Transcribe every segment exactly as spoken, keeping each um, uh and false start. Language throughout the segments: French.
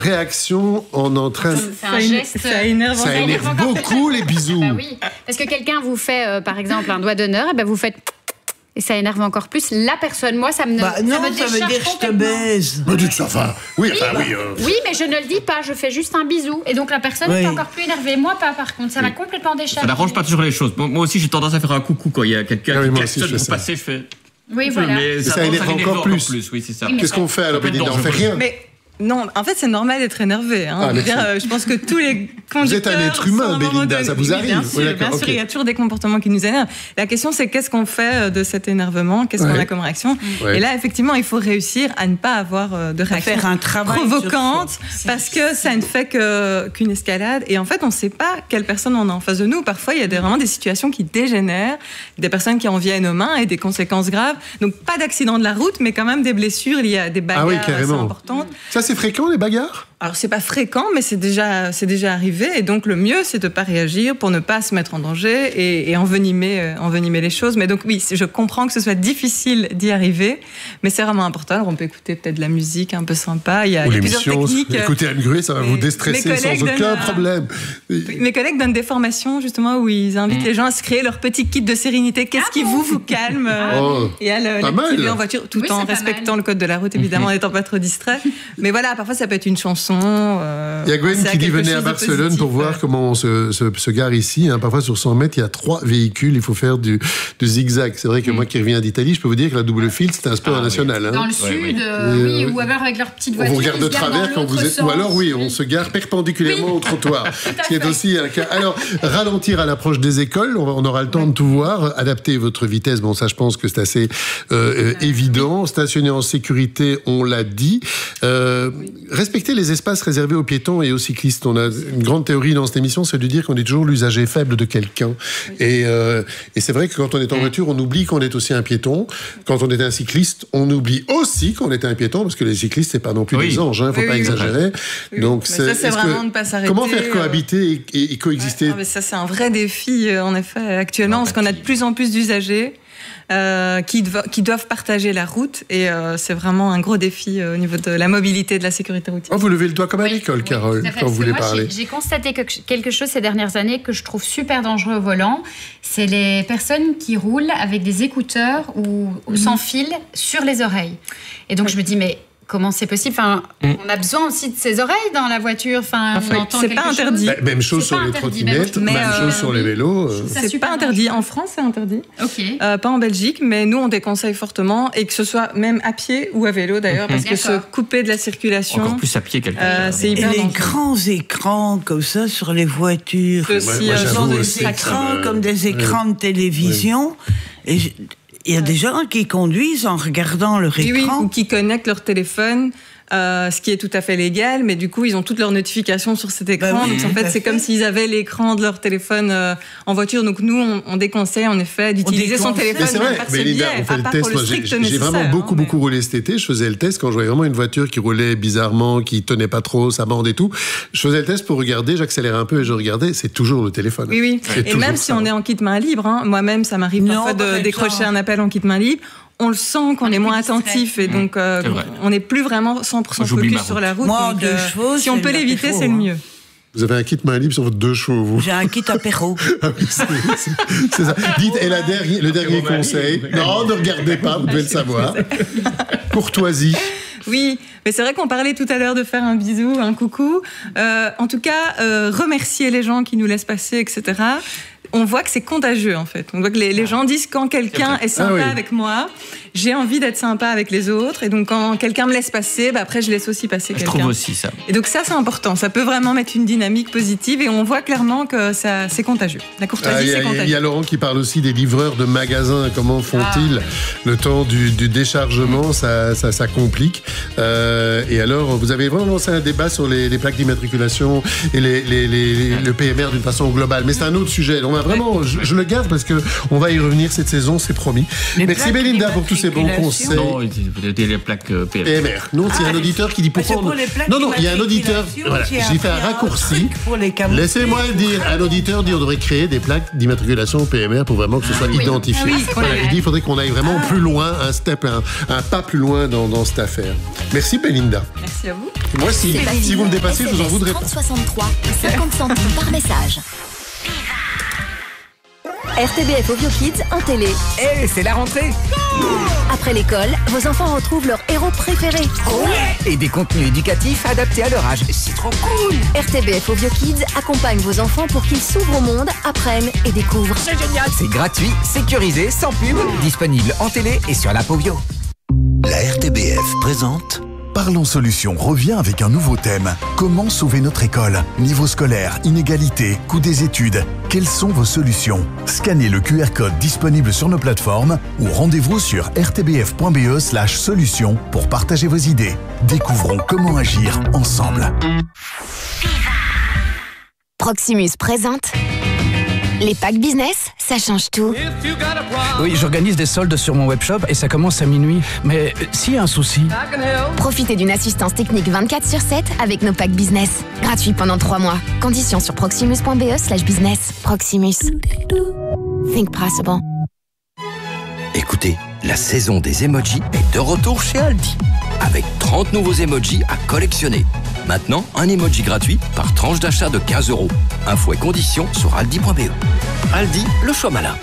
Réaction en entrain. C'est un geste. Ça énerve, ça énerve beaucoup les bisous. Bah oui, parce que quelqu'un vous fait, euh, par exemple, un doigt d'honneur, et ben vous faites. Et ça énerve encore plus la personne. Moi, ça me. Bah non, ça, me ça veut dire je te baise. Mais dites ça, enfin. Oui, oui, enfin, oui. Euh... oui, mais je ne le dis pas. Je fais juste un bisou. Et donc la personne oui. est encore plus énervée. Moi, pas par contre. Ça oui. m'a complètement déchargé. Ça n'arrange pas toujours les choses. Moi aussi, j'ai tendance à faire un coucou quand il y a quelqu'un ah oui, qui klaxonne pour ça. passer. Je fais. Oui, voilà. Mais ça, ça énerve encore, encore plus. plus. Oui, c'est ça. Oui, qu'est-ce qu'on fait alors, Bélinda? On fait rien. Mais... Non, en fait, c'est normal d'être énervé. Hein. Ah, je, veux dire, euh, je pense que tous les conducteurs... Vous êtes un être humain, Bélinda, ça vous arrive? Bien sûr, oui, bien sûr okay. Il y a toujours des comportements qui nous énervent. La question, c'est qu'est-ce qu'on fait de cet énervement? Qu'est-ce ouais. qu'on a comme réaction? ouais. Et là, effectivement, il faut réussir à ne pas avoir de réaction faire un provocante parce que ça ne fait que, qu'une escalade. Et en fait, on ne sait pas quelle personne on a en face de nous. Parfois, il y a des, vraiment des situations qui dégénèrent, des personnes qui en viennent aux mains et des conséquences graves. Donc, pas d'accident de la route, mais quand même des blessures liées à des bagarres ah oui, assez importantes. Ça, c'est fréquent, les bagarres? Alors, c'est pas fréquent, mais c'est déjà, c'est déjà arrivé. Et donc, le mieux, c'est de ne pas réagir pour ne pas se mettre en danger et, et envenimer, euh, envenimer les choses. Mais donc, oui, je comprends que ce soit difficile d'y arriver, mais c'est vraiment important. Alors, on peut écouter peut-être de la musique un peu sympa. Il y a, Ou il y a plusieurs techniques. Écoutez Anne Gruet, ça va vous déstresser sans aucun problème. Mes collègues donnent des formations, justement, où ils invitent mmh. les gens à se créer leur petit kit de sérénité. Qu'est-ce ah qui bon vous, vous calme oh, et à le, pas mal. en voiture, tout oui, en respectant le code de la route, évidemment, en n'étant pas trop distrait. Mais voilà, parfois, ça peut être une chanson. Euh, il y a Gwen qui dit venez à Barcelone positif, pour voir euh... comment on se, se, se gare ici. Hein. Parfois sur cent mètres, il y a trois véhicules, il faut faire du, du zigzag. C'est vrai que mmh. moi qui reviens d'Italie, je peux vous dire que la double file, c'est un sport ah, national. Oui. Hein. Dans le sud, oui, oui. Euh, oui, ou alors avec leur petite voiture. On vous regarde de travers quand vous êtes. Sens. Ou alors oui, on se gare perpendiculairement oui. au trottoir. Ce qui est aussi un cas. Alors, ralentir à l'approche des écoles, on aura le temps de tout voir. Adapter votre vitesse, bon ça je pense que c'est assez euh, euh, évident. Stationner en sécurité, on l'a dit. Euh, oui. Respecter les espaces réservés aux piétons et aux cyclistes. On a une grande théorie dans cette émission, c'est de dire qu'on est toujours l'usager faible de quelqu'un. Oui. Et, euh, et c'est vrai que quand on est en voiture, on oublie qu'on est aussi un piéton. Quand on est un cycliste, on oublie aussi qu'on est un piéton, parce que les cyclistes, c'est pas non plus oui. des anges, il hein, ne faut oui, pas oui, exagérer. Oui. Donc, c'est, ça, c'est vraiment que, de ne pas s'arrêter. Comment faire cohabiter et, et, et coexister ouais, non, mais ça, c'est un vrai défi, en effet, actuellement, non, parce qu'on a de plus en plus d'usagers. Euh, qui, devo- qui doivent partager la route et euh, c'est vraiment un gros défi euh, au niveau de la mobilité et de la sécurité routière. Oh, vous levez le doigt comme à oui, l'école, oui, Carole, quand vous voulez moi, parler. J'ai, j'ai constaté que, quelque chose ces dernières années que je trouve super dangereux au volant, c'est les personnes qui roulent avec des écouteurs ou, ou sans fil sur les oreilles. Et donc oui. je me dis, mais comment c'est possible? Enfin, mm. on a besoin aussi de ses oreilles dans la voiture. Enfin, enfin on entend c'est quelque pas interdit. chose. Bah, même chose c'est sur les trottinettes, même, même euh, chose sur les vélos. Euh. C'est, c'est pas interdit. En France, c'est interdit. Ok. Euh, pas en Belgique, mais nous, on déconseille fortement, et que ce soit même à pied ou à vélo d'ailleurs, mm-hmm. parce que D'accord. se couper de la circulation. Encore plus à pied, quelque euh, c'est hyper Et les dangereux. grands écrans comme ça sur les voitures. Aussi, moi, ce sont des aussi, écrans me... comme des écrans oui. de télévision. Oui. Et je... il y a des gens qui conduisent en regardant leur écran. Oui, oui, ou qui connectent leur téléphone. Euh, ce qui est tout à fait légal, mais du coup, ils ont toutes leurs notifications sur cet écran. Bah oui, donc, en fait, c'est fait. Comme s'ils avaient l'écran de leur téléphone euh, en voiture. Donc, nous, on, on déconseille, en effet, d'utiliser son téléphone. C'est vrai, mais Linda, on fait le test. Moi, j'ai, j'ai vraiment beaucoup, beaucoup mais... roulé cet été. Je faisais le test quand je voyais vraiment une voiture qui roulait bizarrement, qui tenait pas trop sa bande et tout. Je faisais le test pour regarder, j'accélérais un peu et je regardais. C'est toujours le téléphone. Oui, oui. C'est et même ça. Si on est en kit main libre, hein, moi-même, ça m'arrive non, parfois de décrocher un appel en kit main libre. On le sent qu'on on est, est moins attentif et donc euh, on n'est plus vraiment cent pour cent focus sur la route. Moi, donc, deux euh, chevaux, si on peut l'éviter, apéro, c'est le mieux. Vous avez un kit main libre sur votre deux chevaux, vous? J'ai un kit apéro. Ah oui, c'est, c'est, c'est ça. Dites, et la dernière, le dernier conseil, non, ne regardez pas, vous devez le savoir. Courtoisie. Oui, mais c'est vrai qu'on parlait tout à l'heure de faire un bisou, un coucou. Euh, en tout cas, euh, remercier les gens qui nous laissent passer, et cetera. On voit que c'est contagieux, en fait. On voit que les, les gens disent quand quelqu'un est sympa ah oui. avec moi, j'ai envie d'être sympa avec les autres. Et donc, quand quelqu'un me laisse passer, bah après, je laisse aussi passer je quelqu'un. Je trouve aussi ça. Et donc, ça, c'est important. Ça peut vraiment mettre une dynamique positive. Et on voit clairement que ça, c'est contagieux. La courtoisie, ah, c'est contagieux. Il y a Laurent qui parle aussi des livreurs de magasins. Comment font-ils ah. le temps du, du déchargement? Ça, ça, ça complique. Euh, et alors, vous avez vraiment lancé un débat sur les, les plaques d'immatriculation et les, les, les, le P M R d'une façon globale. Mais c'est un autre sujet. On va Enfin, vraiment, je, je le garde parce que on va y revenir cette saison, c'est promis. Les Merci Belinda pour tous ces bons conseils. Non, c'était les plaques euh, P M R. P M R. Non, c'est un auditeur qui dit pourquoi. c'est pour les plaques Non, non, il y a un auditeur. Voilà, j'ai fait un raccourci. Laissez-moi le dire. Un auditeur dit on devrait créer des plaques d'immatriculation P M R pour vraiment que ce soit oui. identifié. Ah oui, Voilà, il dit qu'il faudrait qu'on aille vraiment Ah. plus loin, un step, un, un pas plus loin dans, dans cette affaire. Merci Belinda. Merci à vous. Moi, si, si vous me dépassez, je vous en voudrais pas. trente soixante-trois, cinquante centimes par message. R T B F Ovio Kids en télé. Eh, c'est la rentrée. Après l'école, vos enfants retrouvent leur héros préféré. Et des contenus éducatifs adaptés à leur âge. C'est trop cool. R T B F Ovio Kids accompagne vos enfants pour qu'ils s'ouvrent au monde, apprennent et découvrent. C'est génial. C'est gratuit, sécurisé, sans pub, disponible en télé et sur l'app Ovio. La R T B F présente Parlons Solutions revient avec un nouveau thème. Comment sauver notre école? Niveau scolaire, inégalité, coût des études. Quelles sont vos solutions? Scannez le Q R code disponible sur nos plateformes ou rendez-vous sur r t b f point b e slash solutions pour partager vos idées. Découvrons comment agir ensemble. Proximus présente les packs business, ça change tout. Oui, j'organise des soldes sur mon webshop et ça commence à minuit. Mais euh, s'il y a un souci... Profitez d'une assistance technique vingt-quatre sur sept avec nos packs business. Gratuit pendant trois mois. Conditions sur proximus point b e slash business. Proximus. Think possible. Écoutez, la saison des emojis est de retour chez Aldi. Avec trente nouveaux emojis à collectionner. Maintenant, un emoji gratuit par tranche d'achat de quinze euros. Infos et conditions sur aldi point b e. Aldi, le choix malin.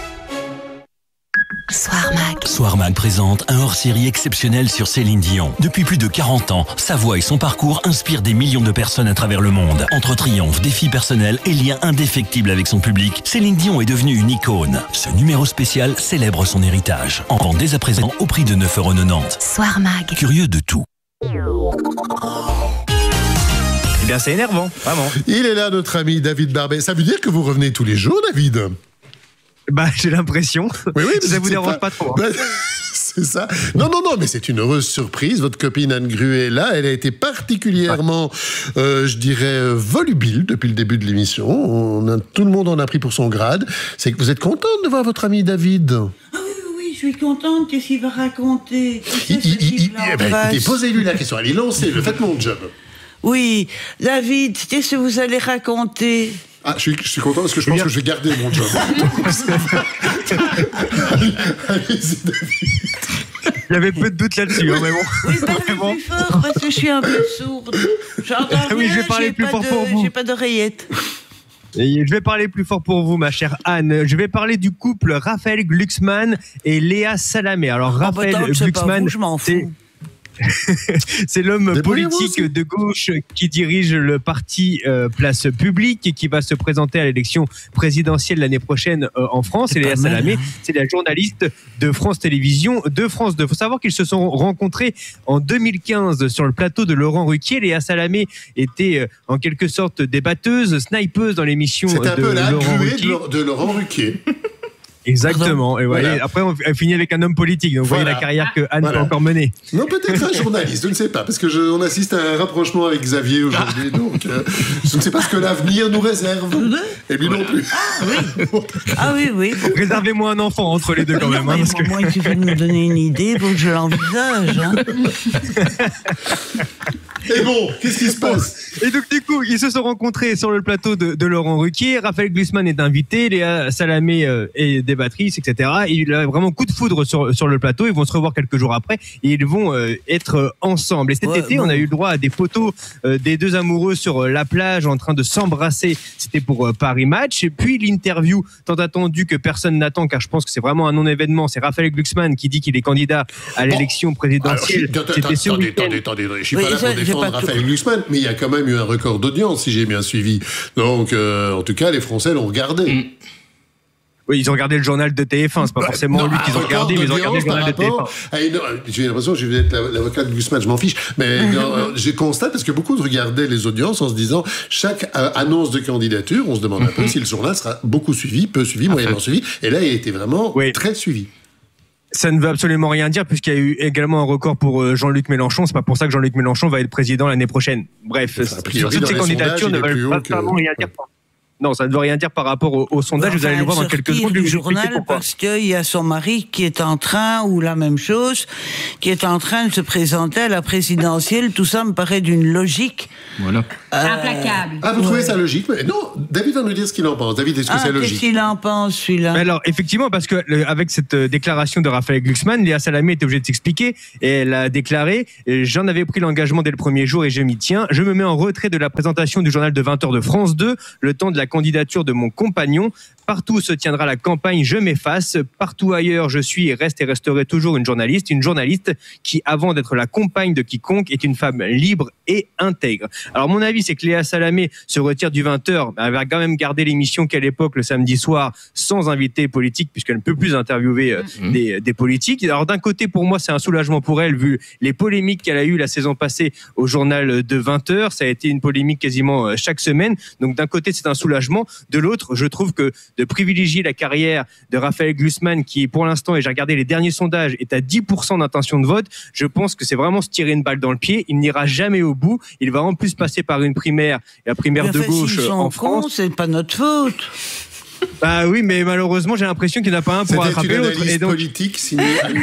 Soir Mag. Soir Mag présente un hors-série exceptionnel sur Céline Dion. Depuis plus de quarante ans, sa voix et son parcours inspirent des millions de personnes à travers le monde. Entre triomphes, défis personnels et liens indéfectibles avec son public, Céline Dion est devenue une icône. Ce numéro spécial célèbre son héritage. En vente dès à présent au prix de neuf euros quatre-vingt-dix. Soir Mag. Curieux de tout. Eh bien, c'est énervant, vraiment. Il est là, notre ami David Barbet. Ça veut dire que vous revenez tous les jours, David? Bah, j'ai l'impression. Oui, oui, ça vous dérange pas, pas trop. Hein. C'est ça. Non, non, non, mais c'est une heureuse surprise. Votre copine Anne Gruet est là. Elle a été particulièrement, ouais. euh, je dirais, volubile depuis le début de l'émission. On a, tout le monde en a pris pour son grade. C'est que vous êtes contente de voir votre ami David? Ah oui, oui, oui, je suis contente. Qu'est-ce qu'il va raconter? il, il, il, il, eh ben, écoutez, posez-lui la question. Allez, lancez-le. Faites mon job. Oui, David, qu'est-ce que vous allez raconter? Ah, je suis, je suis content parce que je pense bien. que je vais garder mon job. Allez-y, David. Il y avait peu de doute là-dessus, hein, mais bon. Oui, parlez plus fort parce que je suis un peu sourde. J'entends rien, oui, je vais parler plus fort de, pour vous. J'ai pas d'oreillette. Et je vais parler plus fort pour vous, ma chère Anne. Je vais parler du couple Raphaël Glucksmann et Léa Salamé. Alors, oh, Raphaël bah, Glucksmann, vous, je m'en fous. c'est l'homme politique de gauche qui dirige le parti euh, Place Publique et qui va se présenter à l'élection présidentielle l'année prochaine euh, en France. C'est et Léa Salamé, hein. C'est la journaliste de France Télévisions, de France deux. Il faut savoir qu'ils se sont rencontrés en deux mille quinze sur le plateau de Laurent Ruquier. Léa Salamé était euh, en quelque sorte débatteuse, snipeuse dans l'émission de Laurent Ruquier. C'était un peu la Gruet de Laurent Ruquier. Exactement. Et voilà. Voilà. Après, on finit avec un homme politique. Donc, voilà. Vous voyez la carrière que Anne voilà. peut encore mener. Non, peut-être un journaliste, je ne sais pas, parce que je, on assiste à un rapprochement avec Xavier aujourd'hui. Ah. Donc, euh, je ne sais pas ce que l'avenir nous réserve. Et lui voilà. non plus. Ah oui. Ah oui, oui. Réservez-moi un enfant entre les deux quand même. Non, hein, parce que... Moi, il suffit de me donner une idée pour que je l'envisage. Hein. Et bon, qu'est-ce qui se passe? Et donc, du coup, ils se sont rencontrés sur le plateau de, de Laurent Ruquier. Raphaël Glucksmann est invité, Léa Salamé euh, est débattrice, et cetera. Et il a vraiment coup de foudre sur, sur le plateau. Ils vont se revoir quelques jours après et ils vont euh, être ensemble. Et cet ouais, été, bon. on a eu le droit à des photos euh, des deux amoureux sur euh, la plage en train de s'embrasser. C'était pour euh, Paris Match. Et puis, l'interview tant attendue que personne n'attend, car je pense que c'est vraiment un non-événement. C'est Raphaël Glucksmann qui dit qu'il est candidat à l'élection bon. présidentielle. Alors, je, attendez, attendez, attendez, attendez, je suis oui, pas là pour défendre Raphaël Glucksmann, mais il y a quand même eu un record d'audience, si j'ai bien suivi. Donc, euh, en tout cas, les Français l'ont regardé. Mm. Oui, ils ont regardé le journal de T F un. C'est pas bah, forcément non, lui qu'ils ont regardé, mais ils ont regardé le journal de T F un. Une, j'ai l'impression que je vais être l'avocat de Glucksmann, je m'en fiche. Mais euh, je constate, parce que beaucoup regardaient les audiences en se disant, chaque euh, annonce de candidature, on se demande un mm-hmm. peu si le journal sera beaucoup suivi, peu suivi, moyennement enfin. suivi. Et là, il a été vraiment oui. très suivi. Ça ne veut absolument rien dire puisqu'il y a eu également un record pour Jean-Luc Mélenchon. C'est pas pour ça que Jean-Luc Mélenchon va être président l'année prochaine. Bref, enfin, toutes ces candidatures ne veulent pas vraiment rien dire. Non, ça ne veut rien dire par rapport au, au sondage. Enfin, vous allez le voir dans quelques secondes. Du journal parce qu'il y a son mari qui est en train, ou la même chose, qui est en train de se présenter à la présidentielle. Tout ça me paraît d'une logique. Voilà. Euh... Implacable. Ah, vous trouvez ouais. ça logique? Mais non, David va nous dire ce qu'il en pense. David, est-ce que ah, c'est logique? Qu'est-ce qu'il en pense, celui-là? Alors, effectivement, parce que le, avec cette euh, déclaration de Raphaël Glucksmann, Léa Salamé était obligée de s'expliquer et elle a déclaré « J'en avais pris l'engagement dès le premier jour et je m'y tiens. Je me mets en retrait de la présentation du journal de vingt heures de France deux, le temps de la candidature de mon compagnon. Partout où se tiendra la campagne, je m'efface. Partout ailleurs, je suis et reste et resterai toujours une journaliste. Une journaliste qui, avant d'être la compagne de quiconque, est une femme libre et intègre. » Alors, mon avis, c'est que Léa Salamé se retire du vingt heures. Elle va quand même garder l'émission qu'à l'époque, le samedi soir, sans invité politique, puisqu'elle ne peut plus interviewer euh, mmh. des, des politiques. Alors, d'un côté, pour moi, c'est un soulagement pour elle, vu les polémiques qu'elle a eues la saison passée au journal de vingt heures. Ça a été une polémique quasiment chaque semaine. Donc, d'un côté, c'est un soulagement. De l'autre, je trouve que de privilégier la carrière de Raphaël Glucksmann, qui pour l'instant, et j'ai regardé les derniers sondages, est à dix pour cent d'intention de vote, je pense que c'est vraiment se tirer une balle dans le pied. Il n'ira jamais au bout. Il va en plus passer par une primaire, la primaire mais de enfin, gauche en France. Cons, c'est pas notre faute. Bah oui, mais malheureusement, j'ai l'impression qu'il n'y en a pas un pour attraper l'autre. C'était une analyse donc... politique signée à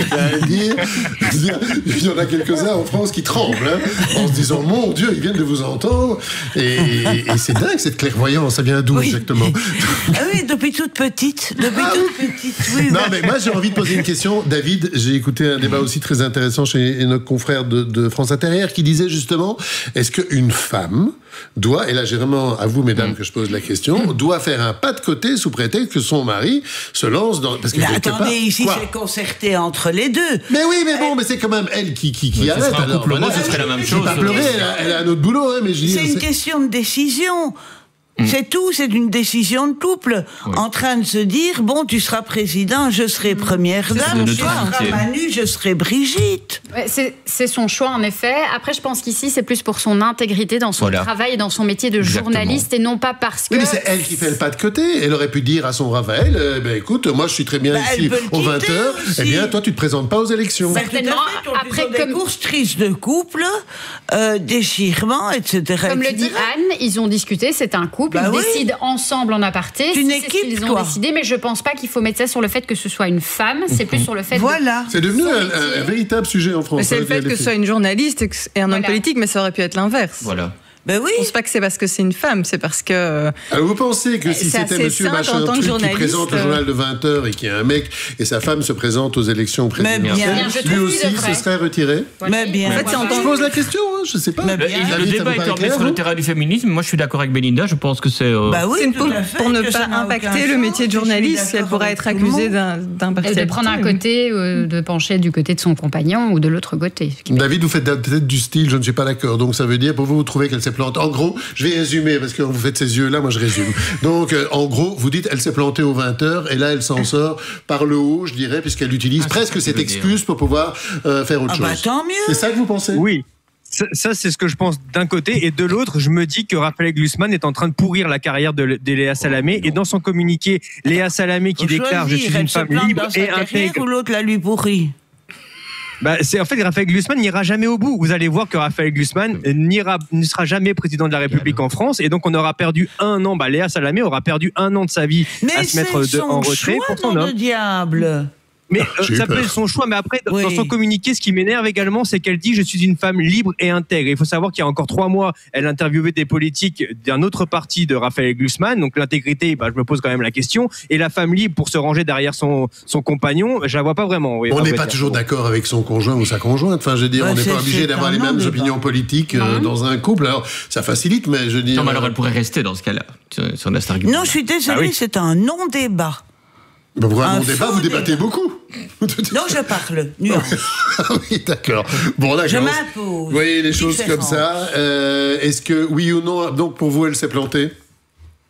dire, il y en a quelques-uns en France qui tremblent, hein, en se disant, mon Dieu, ils viennent de vous entendre. Et, et c'est dingue, cette clairvoyance, ça vient d'où oui. exactement? Ah oui, depuis toute petite. Depuis ah, toute petite, oui. Non, mais moi, j'ai envie de poser une question. David, j'ai écouté un débat aussi très intéressant chez nos confrères de, de France Inter qui disait justement, est-ce qu'une femme doit, et là j'ai vraiment à vous mesdames que je pose la question, doit faire un pas de côté sous prétexte que son mari se lance dans... Parce que mais attendez, part, ici quoi c'est concerté entre les deux. Mais oui, mais bon, mais c'est quand même elle qui, qui, qui arrête. Alors, voilà, moi, ce serait la même chose. Pas pleurer, elle a, elle a un autre boulot, hein, mais je dis... C'est une question de décision. C'est tout, c'est une décision de couple. Oui. En train de se dire, bon, tu seras président, je serai première dame, tu seras Manu, je serai Brigitte. Ouais, c'est, c'est son choix, en effet. Après, je pense qu'ici, c'est plus pour son intégrité dans son voilà. travail et dans son métier de Exactement. journaliste, et non pas parce que... Oui, mais c'est elle qui fait le pas de côté. Elle aurait pu dire à son Raphaël, euh, ben, écoute, moi, je suis très bien bah, ici aux vingt heures, eh bien, toi, tu te présentes pas aux élections. Certainement. Après, comme... des courses tristes de couple, euh, déchirements, et cetera. Comme et cetera. le dit Anne, ils ont discuté, c'est un couple. Bah ils oui. décident ensemble en aparté. C'est une c'est équipe, ce qu'ils ont quoi. décidé, mais je pense pas qu'il faut mettre ça sur le fait que ce soit une femme. C'est plus sur le fait. Voilà. De... C'est devenu un, un, un véritable sujet en France. Mais c'est le fait que ce soit une journaliste et un homme voilà. politique, mais ça aurait pu être l'inverse. Voilà. Ben oui. Je pense pas que c'est parce que c'est une femme, c'est parce que... Alors vous pensez que si c'était monsieur machin truc qui présente le journal de vingt heures et qu'il y a un mec et sa femme se présente aux élections présidentielles, lui aussi se serait retiré? Mais bien. En fait, voilà. Je pose la question, hein, je sais pas. Mais bien. Le, le débat est tombé sur le terrain du féminisme. Moi, je suis d'accord avec Belinda. Je pense que c'est... Euh... Bah oui, c'est pour, pour ne pas impacter le métier de journaliste, elle pourrait être accusée d'impartialité. De prendre un côté, euh, de pencher du côté de son compagnon ou de l'autre côté. David, vous faites peut-être du style, je ne suis pas d'accord. Donc ça veut dire, pour vous, vous trouvez qu'elle s'est plantée. En gros, je vais résumer, parce que vous faites ces yeux-là, moi je résume. Donc, euh, en gros, vous dites, elle s'est plantée aux vingt heures, et là, elle s'en sort par le haut, je dirais, puisqu'elle utilise ah, presque cette excuse dire. pour pouvoir euh, faire autre ah chose. Bah, tant mieux. C'est ça que vous pensez? Oui. Ça, ça, c'est ce que je pense d'un côté. Et de l'autre, je me dis que Raphaël Glucksmann est en train de pourrir la carrière de, de Léa Salamé. Et dans son communiqué, Léa Salamé qui Faut déclare choisir, « Je suis une femme libre et intègre ». Ou l'autre la lui pourrit. Bah, c'est, en fait, Raphaël Glucksmann n'ira jamais au bout. Vous allez voir que Raphaël Glucksmann n'ira, ne sera jamais président de la République en France. Et donc, on aura perdu un an. Bah, Léa Salamé aura perdu un an de sa vie mais à se mettre de, en retrait pour son homme. Le diable. Mais euh, ça peut être son choix, mais après, oui. dans son communiqué, ce qui m'énerve également, c'est qu'elle dit « Je suis une femme libre et intègre ». Il faut savoir qu'il y a encore trois mois, elle interviewait des politiques d'un autre parti de Raphaël Glucksmann. Donc l'intégrité, bah, je me pose quand même la question. Et la femme libre pour se ranger derrière son, son compagnon, je la vois pas vraiment. Oui, on n'est pas toujours d'accord avec son conjoint ou sa conjointe. Enfin, je veux dire, ouais, on n'est pas obligé d'avoir les mêmes opinions politiques euh, dans un couple. Alors, ça facilite, mais je dis... Non, mais alors elle pourrait rester dans ce cas-là, sur cet argument. Non, je suis désolée, ah, oui. c'est un non-débat. Ben vous un débat, vous débattez débat. beaucoup. Non, je parle. Nuance. Oui, d'accord. Bon, d'accord. Je m'impose. Vous voyez les choses comme ça. Euh, est-ce que, oui ou non, donc pour vous, elle s'est plantée?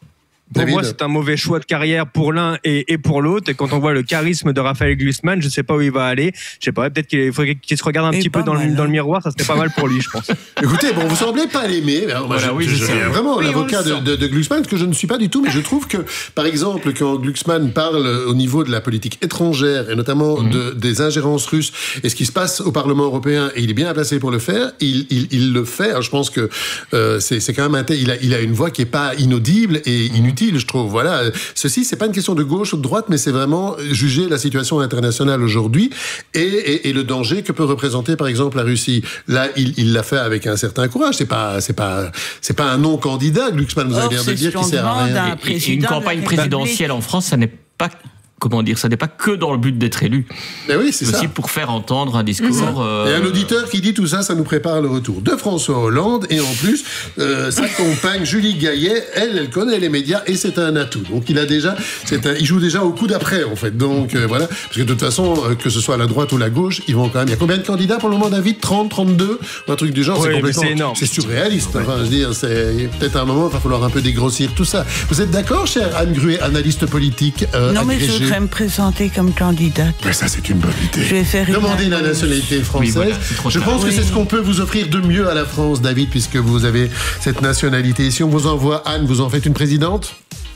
Pour moi, c'est un mauvais choix de carrière pour l'un et, et pour l'autre. Et quand on voit le charisme de Raphaël Glucksmann, je ne sais pas où il va aller. Je sais pas, peut-être qu'il faudrait qu'il se regarde un et petit peu dans le, dans le miroir. Ça serait pas mal pour lui, je pense. Écoutez, bon, vous semblez pas l'aimer. Moi, voilà, je, oui, je, je suis vraiment oui, l'avocat de, de, de Glucksmann, que je ne suis pas du tout. Mais je trouve que, par exemple, quand Glucksmann parle au niveau de la politique étrangère et notamment mmh. de, des ingérences russes et ce qui se passe au Parlement européen, et il est bien placé pour le faire, il, il, il le fait. Alors, je pense que euh, c'est, c'est quand même un tel, il a, il a une voix qui est pas inaudible et inutile. Je trouve, voilà. Ceci, c'est pas une question de gauche ou de droite, mais c'est vraiment juger la situation internationale aujourd'hui et, et, et le danger que peut représenter, par exemple, la Russie. Là, il, il l'a fait avec un certain courage. C'est pas, c'est pas, c'est pas un non-candidat. Glucksmann vous avez l'air de dire qu'il sert à rien. Et, et une campagne présidentielle en France, ça n'est pas comment dire, ça n'est pas que dans le but d'être élu. Mais oui, c'est, c'est aussi ça. Pour faire entendre un discours. Euh... Et un auditeur qui dit tout ça, ça nous prépare le retour de François Hollande. Et en plus, euh, sa compagne Julie Gaillet, elle, elle connaît les médias et c'est un atout. Donc il a déjà, c'est un, il joue déjà au coup d'après en fait. Donc euh, voilà, parce que de toute façon, euh, que ce soit la droite ou la gauche, ils vont quand même. Il y a combien de candidats pour le moment, David? trente, trente-deux, un truc du genre. Oui, c'est complètement, c'est énorme. C'est surréaliste. Enfin, je veux dire, c'est peut-être un moment, il va falloir un peu dégrossir tout ça. Vous êtes d'accord, chère Anne Gruet, analyste politique euh, Non, mais agrégée. je voudrais me présenter comme candidate. Mais ça, c'est une bonne idée. Je vais faire Demandez la nationalité française. Oui, voilà, je pense oui. que c'est ce qu'on peut vous offrir de mieux à la France, David, puisque vous avez cette nationalité. Si on vous envoie Anne, vous en faites une présidente?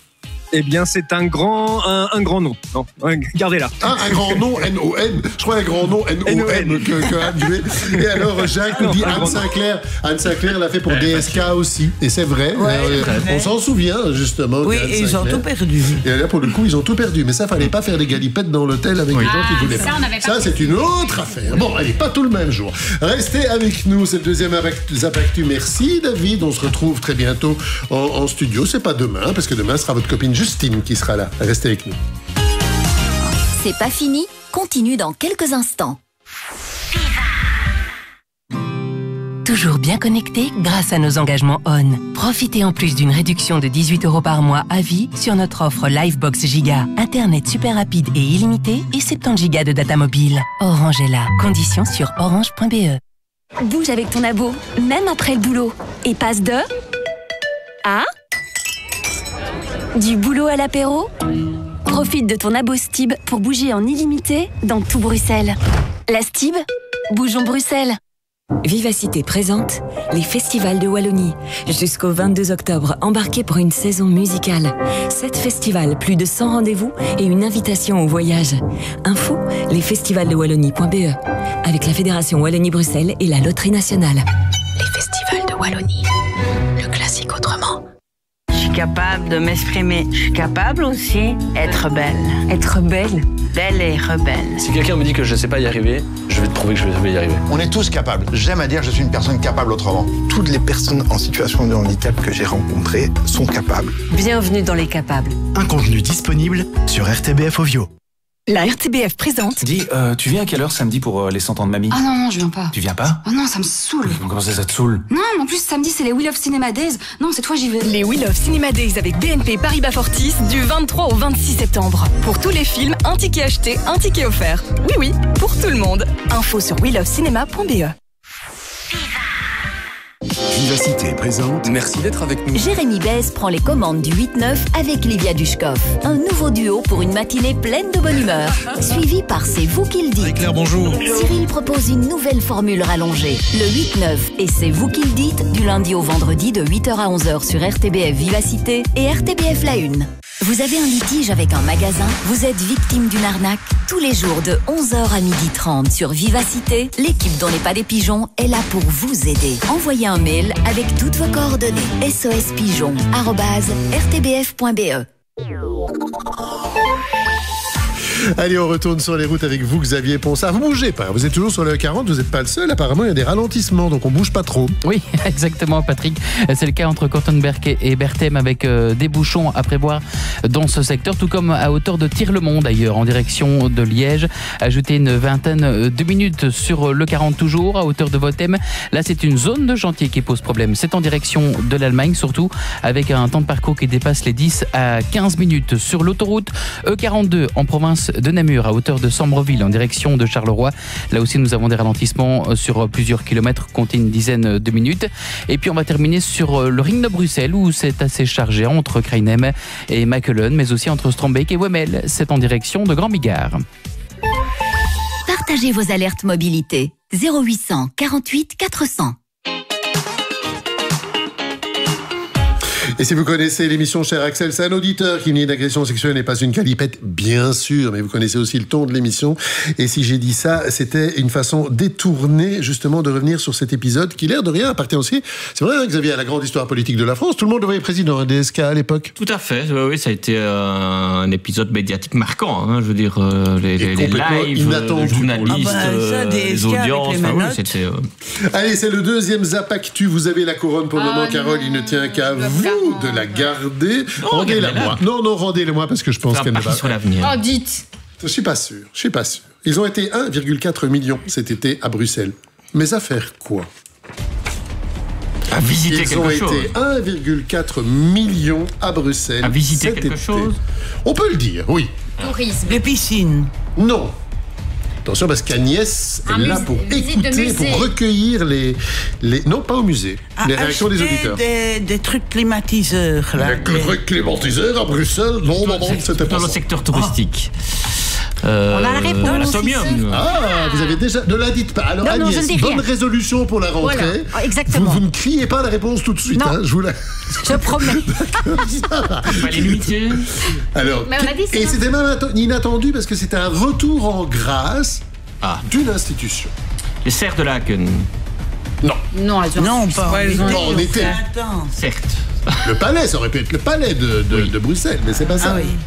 Eh bien, c'est un grand, un, un grand nom. Non, gardez-la. Ah, un grand nom, N O N. Je crois un grand nom, N O N, que, que Anne Gruet. Et alors, Jacques nous dit Anne Sinclair. Anne Sinclair l'a fait pour D S K aussi. Et c'est vrai. Ouais, euh, on s'en souvient, justement. Oui, et ils ont tout perdu. Et là, pour le coup, ils ont tout perdu. Mais ça, fallait pas faire des galipettes dans l'hôtel avec oui. les gens qui voulaient ça, pas. Ça, c'est une autre affaire. Bon, allez, pas tout le même jour. Restez avec nous. C'est le deuxième Zapactu. Merci, David. On se retrouve très bientôt en, en studio. C'est pas demain, parce que demain sera votre copine Justine qui sera là. Restez avec nous. C'est pas fini, continue dans quelques instants. Toujours bien connecté grâce à nos engagements O N. Profitez en plus d'une réduction de dix-huit euros par mois à vie sur notre offre Livebox Giga. Internet super rapide et illimité et soixante-dix gigas de data mobile. Orange est là. Conditions sur orange point b e. Bouge avec ton abo, même après le boulot. Et passe de... à... du boulot à l'apéro. Profite de ton abo Stib pour bouger en illimité dans tout Bruxelles. La Stib, bougeons Bruxelles. Vivacité présente les festivals de Wallonie. Jusqu'au vingt-deux octobre, embarquez pour une saison musicale. Sept festivals, plus de cent rendez-vous et une invitation au voyage. Info, lesfestivals de wallonie point b e. Avec la Fédération Wallonie-Bruxelles et la Loterie Nationale. Les festivals de Wallonie. Le classique autrement. Je suis capable de m'exprimer. Je suis capable aussi d'être belle. Être belle? Belle et rebelle. Si quelqu'un me dit que je ne sais pas y arriver, je vais te prouver que je vais y arriver. On est tous capables. J'aime à dire que je suis une personne capable autrement. Toutes les personnes en situation de handicap que j'ai rencontrées sont capables. Bienvenue dans les capables. Un contenu disponible sur R T B F Ovio. La R T B F présente. Dis, euh, tu viens à quelle heure samedi pour euh, les cent ans de mamie? Ah non, non, je viens pas. Tu viens pas? Oh non, ça me saoule. Comment ça, ça te saoule? Non, en plus, samedi, c'est les Wheel of Cinema Days. Non, cette fois, j'y vais. Les Wheel of Cinema Days avec B N P Paribas Fortis du vingt-trois au vingt-six septembre. Pour tous les films, un ticket acheté, un ticket offert. Oui, oui, pour tout le monde. Info sur wheel of cinema point b e. Vivacité présente. Merci d'être avec nous. Jérémy Bèze prend les commandes du huit neuf avec Livia Dushkov. Un nouveau duo pour une matinée pleine de bonne humeur. Suivi par C'est vous qui le dites. Claire, bonjour. Cyril propose une nouvelle formule rallongée. Le huit neuf et C'est vous qui le dites du lundi au vendredi de huit heures à onze heures sur R T B F Vivacité et R T B F La Une. Vous avez un litige avec un magasin? Vous êtes victime d'une arnaque? Tous les jours de onze heures à midi trente sur Vivacité, l'équipe dont n'est pas des pigeons est là pour vous aider. Envoyez un mail avec toutes vos coordonnées. S O S pigeon arobase r t b f point b e. Allez, on retourne sur les routes avec vous, Xavier Ponsard. Vous bougez pas, vous êtes toujours sur le quarante, vous n'êtes pas le seul. Apparemment, il y a des ralentissements, donc on bouge pas trop. Oui, exactement, Patrick. C'est le cas entre Kortenberg et Berthem avec euh, des bouchons à prévoir dans ce secteur, tout comme à hauteur de Tirlemont d'ailleurs, en direction de Liège. Ajoutez une vingtaine de minutes sur le quarante toujours, à hauteur de Vothem. Là, c'est une zone de chantier qui pose problème. C'est en direction de l'Allemagne, surtout avec un temps de parcours qui dépasse les dix à quinze minutes. Sur l'autoroute E quarante-deux en province de Namur à hauteur de Sambreville en direction de Charleroi. Là aussi, nous avons des ralentissements sur plusieurs kilomètres, comptez une dizaine de minutes. Et puis, on va terminer sur le ring de Bruxelles où c'est assez chargé entre Krainem et Makelen, mais aussi entre Strombeek et Wemmel. C'est en direction de Grand Bigard. Partagez vos alertes mobilité. zéro huit cent quarante-huit quatre cents. Et si vous connaissez l'émission Cher Axel, c'est un auditeur qui nie d'agression sexuelle n'est pas une calipette, bien sûr, mais vous connaissez aussi le ton de l'émission. Et si j'ai dit ça, c'était une façon détournée, justement, de revenir sur cet épisode qui, l'air de rien, appartient aussi, c'est vrai, hein, Xavier, à la grande histoire politique de la France. Tout le monde le voyait président D S K à l'époque. Tout à fait, oui, oui, ça a été un épisode médiatique marquant, hein, je veux dire, euh, les, les, les lives, les journalistes, ah bah, ça, euh, les audiences, enfin, oui, c'était... Euh... Allez, c'est le deuxième Zap Actu, vous avez la couronne pour le moment, oh, Carole, il ne tient qu'à vous de la garder. Oh, rendez-la moi. Non, non, rendez-la moi parce que je pense qu'elle ne va pas. Sur l'avenir. Oh, dites. Je suis pas sûr. Je suis pas sûr. Ils ont été un virgule quatre million cet été à Bruxelles. Mais à faire quoi? À visiter Ils quelque ont chose. été un virgule quatre million à Bruxelles. À visiter cet quelque été. chose. On peut le dire, oui. Tourisme. Les piscines. Non. Attention, parce qu'Agnès Un est là musée, pour visite de écouter, musée. pour recueillir les, les... Non, pas au musée. À les réactions des acheter auditeurs. Des, des trucs climatiseurs, là. Les trucs climatiseurs à Bruxelles? Non, non, non, c'était pas Dans le ça. secteur touristique. Euh, On a la réponse. L'atomium. Ah, vous avez déjà... Ne la dites pas. Alors, Non, non, je Agnès, ne dis rien. bonne résolution pour la rentrée. Voilà, oh, exactement. Vous, vous ne criez pas la réponse tout de suite. Non. Hein, je vous la... Je promets. Pas l'inimitié. Alors, Mais on a dit et ça. c'était même atten- inattendu parce que c'était un retour en grâce Ah. d'une institution. Les serres de Laken. Non. Non, elles ont... Non, pas Ouais, ils ont- Pas en été. Attends. Certes. Le palais, ça aurait pu être le palais de, de, de Bruxelles, mais c'est pas ça. Ah oui.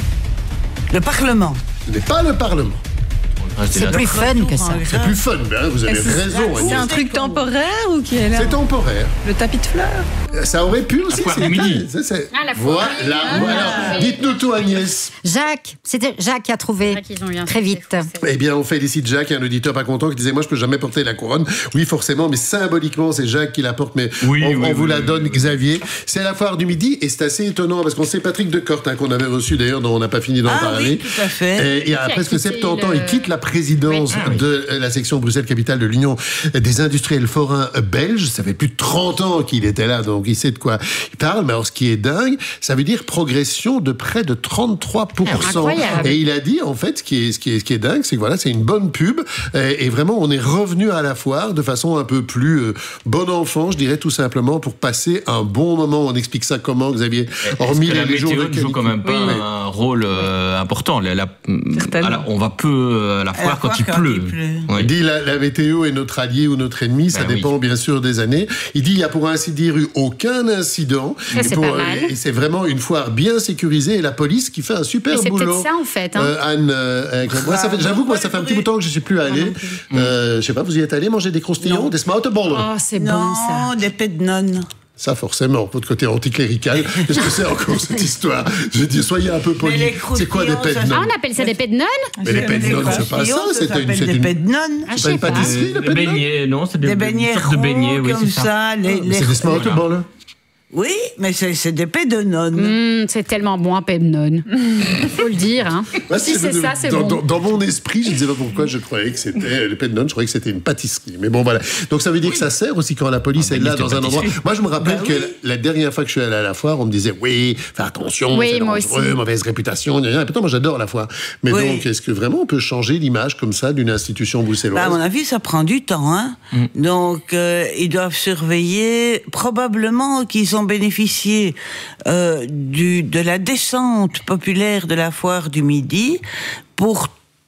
Le Parlement. Ce n'est pas le Parlement. C'est plus fun que ça. C'est plus fun, hein, vous avez raison. C'est Agnès. un truc temporaire ou qui est là? C'est temporaire. Le tapis de fleurs? Ça aurait pu aussi. foire c'est- du midi. c'est- c'est- Ah, la foire du Voilà. midi. voilà. Ah. Dites-nous tout, Agnès. Jacques, c'était Jacques qui a trouvé qu'ils ont eu un très succès vite. français. Eh bien, on félicite Jacques, un auditeur pas content qui disait moi je peux jamais porter la couronne. Oui, forcément, mais symboliquement c'est Jacques qui la porte. Mais Oui, on, oui, on vous oui, la oui, donne, oui. Xavier. C'est la foire du midi et c'est assez étonnant parce qu'on sait Patrick Decorte hein, qu'on avait reçu d'ailleurs, dont on n'a pas fini d'en Ah parler. oui, tout à fait. Et il y a Qui a presque quitté soixante-dix ans, le- il quitte la présidence Oui. Ah oui. de la section Bruxelles-Capitale de l'Union des industriels forains belges. Ça fait plus de trente ans qu'il était là, donc il sait de quoi il parle. Mais alors, ce qui est dingue, ça veut dire progression de près de trente-trois pour cent. Incroyable. Et il a dit, en fait, ce qui est, ce qui est, ce qui est dingue, c'est que voilà, c'est une bonne pub. Et, et vraiment, on est revenu à la foire de façon un peu plus euh, bon enfant, je dirais tout simplement, pour passer un bon moment. On explique ça comment, Xavier? Hormis Est-ce que les, la les jours de météo ne joue quand même pas Oui, oui. un rôle euh, important. La- la- voilà, on va peu euh, à la foire quand, il pleut. Il Oui. dit la, la météo est notre allié ou notre ennemi, ça Ben dépend oui. bien sûr des années. Il dit il y a pour ainsi dire eu aucun incident. Ça, Et c'est pour- pas mal. et c'est vraiment une foire bien sécurisée et la police qui fait un super Mais c'est boulot. peut-être ça, en fait, hein. Euh, Anne, euh, avec- moi, ça fait- j'avoue que moi ça fait un petit bout de temps que je ne suis plus allé. Euh, je sais pas, vous y êtes allé manger des croustillons, des smartballs? Oh, c'est bon, ça. Non, des pets de nonnes. Ça, forcément, votre côté anticlérical. Qu'est-ce que c'est encore cette histoire? Je dis, soyez un peu poli. Mais les C'est quoi des pets de Ah, nonnes? on appelle ça des pets de nonnes? Mais les pets de nonnes, c'est pas ça. C'est une, c'est des une, pets de nonnes. Ah, je c'est pas une sais pas. pâtisserie, le Des pet de nonnes? beignets, non, c'est des, Des une beignets sorte de ronds beignets, oui, comme c'est ça. ça. Les, les- C'est des smartballs. Oui, mais c'est c'est des pets de nonnes. Mmh, c'est tellement bon, un pet de nonne. Faut le dire, hein. Moi, Si c'est ça, c'est dans, bon. dans, dans mon esprit, je ne sais pas pourquoi je croyais que c'était les pets de nonnes, je croyais que c'était une pâtisserie. Mais bon, voilà. Donc ça veut dire que ça sert aussi quand la police Ah, est ben, là c'est dans une un endroit. pâtisserie. Moi, je me rappelle Ben que oui. la, la dernière fois que je suis allé à la foire, on me disait oui, fais attention, Oui, c'est moi dangereux, aussi. mauvaise réputation. gna, gna. Et pourtant, moi, j'adore la foire. Mais Oui. donc, est-ce que vraiment on peut changer l'image comme ça d'une institution Bah, bruxelloise? à mon avis, ça prend du temps. Hein. Donc, euh, ils doivent surveiller. Probablement qu'ils ont bénéficié euh, du, de la descente populaire de la foire du Midi pour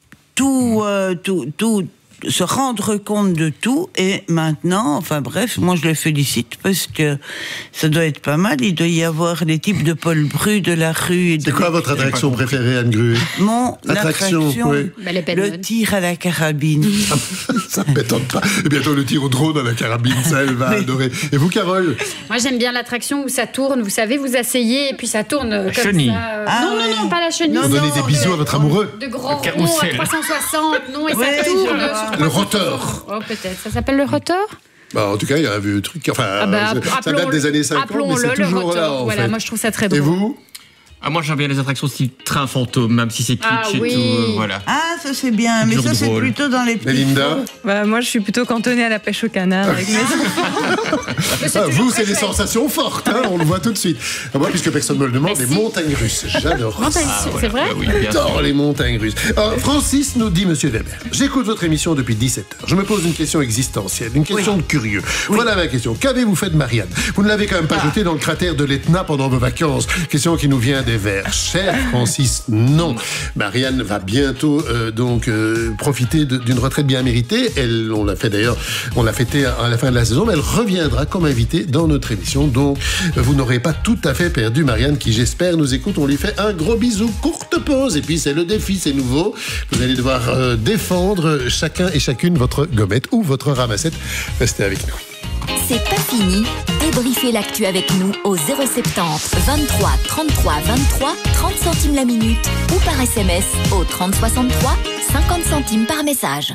tout, euh, tout, tout, se rendre compte de tout. Et maintenant, enfin bref, moi je les félicite parce que ça doit être pas mal. Il doit y avoir les types de Paul Bru de la rue. et de- C'est quoi votre attraction préférée, Anne Gruet? Mon Attraction, attraction, oui. Bah, les pets de le nonnes. tir à la carabine. Ça ne m'étonne pas. Et bientôt, le tir au drone à la carabine, ça, elle va adorer. Et vous, Carole? Moi, j'aime bien l'attraction où ça tourne. Vous savez, vous asseyez et puis ça tourne euh, comme chenille. ça. euh, Ah non, ouais. non, non, pas la chenille. Vous donnez des bisous à votre amoureux? De grands Le ronds à carrousel. trois cent soixante, non, et Ouais, ça tourne. je vois. sur Le trois cent rotor. soixante. Oh, peut-être. Ça s'appelle le rotor? Bah, en tout cas, il y a un vieux truc. Enfin, Ah bah, ça- ça appelons- date des années cinquante, mais appelons-le c'est le toujours rotor. là, en Voilà, fait. moi, je trouve ça très drôle. Et vous? Ah, moi j'aime bien les attractions style train fantôme, même si c'est Ah, kitsch oui. et tout. euh, voilà. Ah, ça c'est bien, mais ça c'est plutôt dans les petits. Belinda. Bah, moi, je suis plutôt cantonnée à la pêche au canard avec mes enfants. Ah, vous, c'est des sensations fortes, hein, on le voit tout de suite. Ah, moi, puisque personne ne me le demande, les montagnes russes. J'adore. Montagne, ça. c'est c'est vrai Bah oui, bien J'adore sûr. les montagnes russes. Alors, Francis nous dit, Monsieur Weber, j'écoute votre émission depuis dix-sept heures. Je me pose une question existentielle, une question de curieux. Voilà ma question. Qu'avez-vous fait de Marianne? Vous ne l'avez quand même pas jetée dans le cratère de l'Etna pendant vos vacances. Question qui nous vient des Verts. Cher Francis, non. Marianne va bientôt euh, donc euh, profiter de- d'une retraite bien méritée. Elle, on l'a fait d'ailleurs, on l'a fêté à la fin de la saison, mais elle reviendra comme invitée dans notre émission. Donc, euh, vous n'aurez pas tout à fait perdu Marianne, qui j'espère nous écoute. On lui fait un gros bisou. Courte pause. Et puis c'est le défi, c'est nouveau. Vous allez devoir euh, défendre chacun et chacune votre gommette ou votre ramassette. Restez avec nous. C'est pas fini. Débriefez l'actu avec nous au zéro soixante-dix vingt-trois trente-trois vingt-trois, trente centimes la minute ou par S M S au trente soixante-trois, cinquante centimes par message.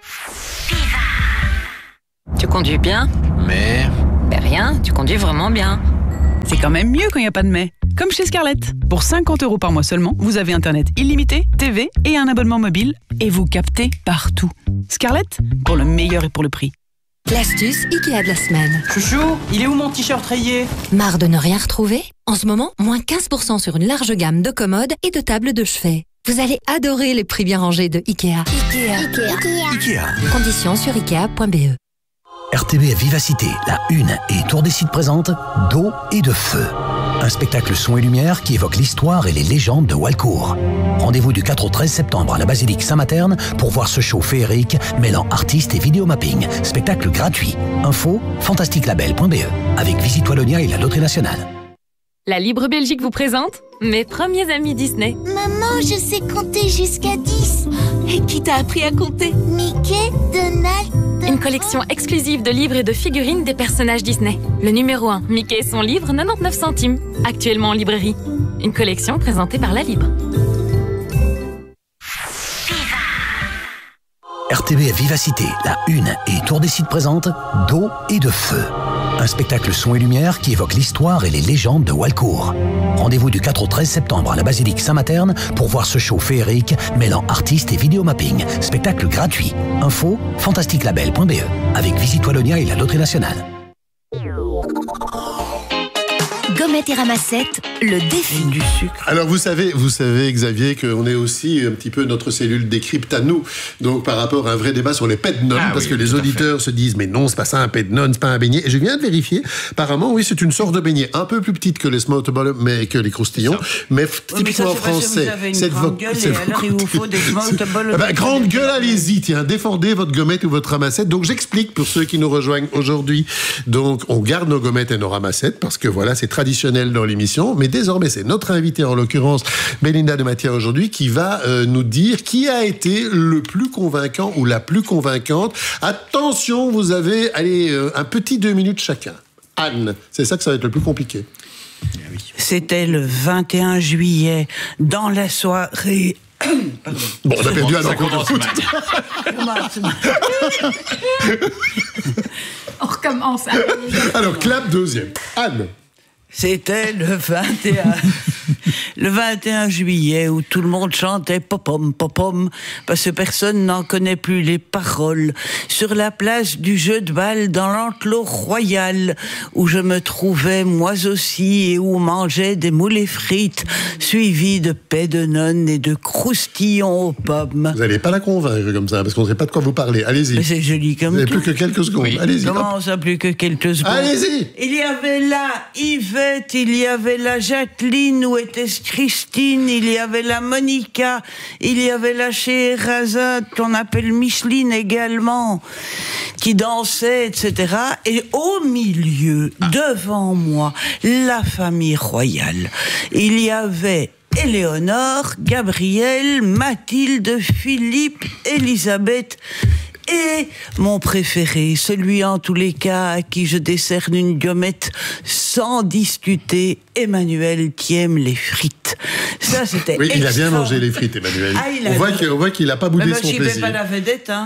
Tu conduis bien? Mais... Ben rien, tu conduis vraiment bien. C'est quand même mieux quand il n'y a pas de mais. Comme chez Scarlett. Pour cinquante euros par mois seulement, vous avez Internet illimité, T V et un abonnement mobile et vous captez partout. Scarlett, pour le meilleur et pour le prix. L'astuce Ikea de la semaine. Chouchou, il est où mon t-shirt rayé? Marre de ne rien retrouver? En ce moment, moins quinze pour cent sur une large gamme de commodes et de tables de chevet. Vous allez adorer les prix bien rangés de Ikea. Ikea. Ikea. Ikea. Conditions sur ikea point b e. R T B F Vivacité, la Une et Tour des Sites présente D'eau et de feu. Un spectacle son et lumière qui évoque l'histoire et les légendes de Walcourt. Rendez-vous du quatre au treize septembre à la basilique Saint-Materne pour voir ce show féerique mêlant artistes et vidéomapping. Spectacle gratuit. Info fantasticlabel point b e avec Visite Wallonia et la Loterie Nationale. La Libre Belgique vous présente mes premiers amis Disney. Maman, je sais compter jusqu'à dix. Et qui t'a appris à compter? Mickey, Donald... Une collection exclusive de livres et de figurines des personnages Disney. Le numéro un, Mickey et son livre, quatre-vingt-dix-neuf centimes. Actuellement en librairie. Une collection présentée par La Libre. R T B F Vivacité, la Une et Tour des Sites présente D'eau et de feu. Un spectacle son et lumière qui évoque l'histoire et les légendes de Walcourt. Rendez-vous du quatre au treize septembre à la basilique Saint-Materne pour voir ce show féerique mêlant artistes et vidéomapping. Spectacle gratuit. Info fantasticlabel point b e avec Visite Wallonia et la Loterie Nationale. Gommette et ramassette, le défi du sucre. Alors vous savez, vous savez Xavier, qu'on est aussi un petit peu notre cellule décrypte à nous. Donc par rapport à un vrai débat sur les pednones, ah, parce oui, que les auditeurs se disent mais non, c'est pas ça un pednone, c'est pas un beignet. Et je viens de vérifier. Apparemment, oui, c'est une sorte de beignet un peu plus petite que les smokeball, mais que les croustillons, mais typiquement oui, mais ça, français. Vous avez une grande gueule et alors il vous faut des smokeball. Bah, grande gueule, allez-y, tiens, défendez votre gommette ou votre ramassette. Donc j'explique pour ceux qui nous rejoignent aujourd'hui. Donc on garde nos gommettes et nos ramassettes parce que voilà, c'est traditionnel dans l'émission, mais désormais c'est notre invitée, en l'occurrence Belinda de Mathia aujourd'hui, qui va euh, nous dire qui a été le plus convaincant ou la plus convaincante. Attention, vous avez allez, euh, un petit deux minutes chacun. Anne, c'est ça que ça va être le plus compliqué. C'était le vingt et un juillet, dans la soirée... Pardon. Bon, on a perdu Anne encore de foot. On recommence. Alors, clap deuxième. Anne. C'était le vingt et un, le vingt et un juillet où tout le monde chantait popom popom parce que personne n'en connaît plus les paroles. Sur la place du jeu de balle dans l'enclos royal où je me trouvais moi aussi et où on mangeait des moules et frites suivies de paix de nonnes et de croustillons aux pommes. Vous n'allez pas la convaincre comme ça parce qu'on ne sait pas de quoi vous parlez. Allez-y. Mais c'est joli comme vous tout. Vous n'avez plus que quelques secondes. Oui. Allez-y. Comment ça, plus que quelques secondes? Allez-y. Il y avait là Yves, il y avait la Jacqueline, où était Christine, il y avait la Monica, il y avait la Scheherazade, qu'on appelle Micheline également, qui dansait, et cetera. Et au milieu, ah. devant moi, la famille royale. Il y avait Éléonore, Gabriel, Mathilde, Philippe, Elisabeth... Et mon préféré, celui en tous les cas à qui je décerne une gommette sans discuter, Emmanuel qui aime les frites. Ça, c'était oui, il a bien mangé les frites, Emmanuel. Ah, on, voit qu'il, on voit qu'il n'a pas boudé son plaisir. Je ne vais pas la vedette, hein.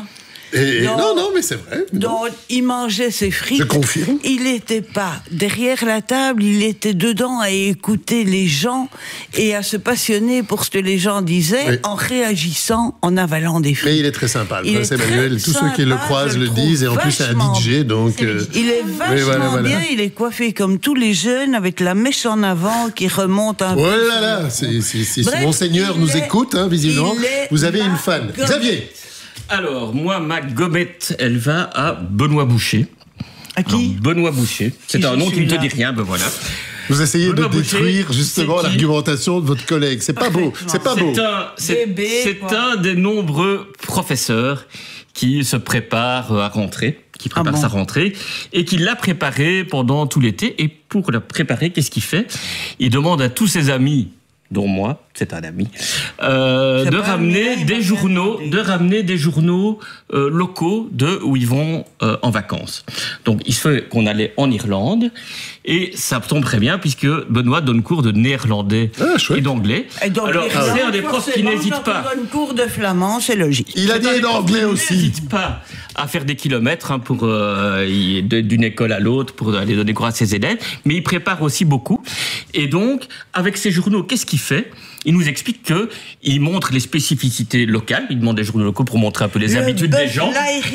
Et, donc, non, non, mais c'est vrai. Donc, il mangeait ses frites. Je confirme. Il n'était pas derrière la table, il était dedans à écouter les gens et à se passionner pour ce que les gens disaient oui. en réagissant, en avalant des frites. Mais il est très sympa, le prince Emmanuel. Tous ceux qui le croisent le disent, et en plus, c'est un D J, donc... Euh... Il est vachement oui, voilà, voilà. bien, il est coiffé comme tous les jeunes, avec la mèche en avant qui remonte un oh peu. Oh là là, si, si, si Bref, Monseigneur nous est, écoute, hein, visiblement, vous avez une fan. Gommette. Xavier. Alors, moi, ma gommette, elle va à Benoît Boucher. À qui? Alors, Benoît Boucher. C'est un nom qui ne te dit rien, ben voilà. Vous essayez Benoît de détruire Boucher, justement l'argumentation de votre collègue. C'est pas beau. C'est pas beau. C'est un, un des nombreux professeurs qui se prépare à rentrer, qui prépare ah bon. sa rentrée, et qui l'a préparé pendant tout l'été. Et pour la préparer, qu'est-ce qu'il fait? Il demande à tous ses amis, dont moi, c'est un ami, euh, de, ramener des journaux, de ramener des journaux euh, locaux de où ils vont euh, en vacances. Donc, il se fait qu'on allait en Irlande, et ça tombe très bien, puisque Benoît donne cours de néerlandais ah, et d'anglais. Alors, c'est un des profs qui n'hésite pas. Il donne cours de flamand, c'est logique. Il a dit d'anglais aussi. Il n'hésite pas à faire des kilomètres hein, pour euh, d'une école à l'autre pour aller donner cours à ses élèves, mais il prépare aussi beaucoup. Et donc, avec ces journaux, qu'est-ce qu'il fait? Il nous explique que il montre les spécificités locales. Il demande des journaux locaux pour montrer un peu les le habitudes des gens.